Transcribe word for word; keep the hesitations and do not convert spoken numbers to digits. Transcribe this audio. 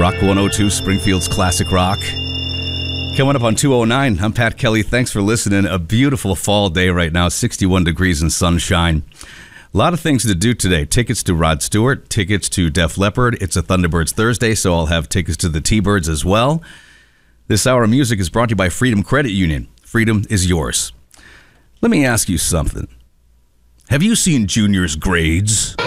Rock one oh two, Springfield's classic rock. Coming up on two oh nine, I'm Pat Kelly. Thanks for listening. A beautiful fall day right now, sixty-one degrees and sunshine. A lot of things to do today. Tickets to Rod Stewart, tickets to Def Leppard. It's a Thunderbirds Thursday, so I'll have tickets to the T-Birds as well. This hour of music is brought to you by Freedom Credit Union. Freedom is yours. Let me ask you something. Have you seen Junior's grades?